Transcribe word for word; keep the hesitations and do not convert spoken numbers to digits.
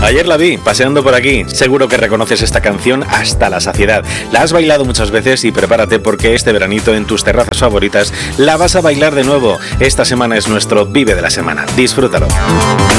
Ayer la vi paseando por aquí. Seguro que reconoces esta canción hasta la saciedad. La has bailado muchas veces y prepárate porque este veranito en tus terrazas favoritas la vas a bailar de nuevo. Esta semana es nuestro Vive de la Semana. Disfrútalo.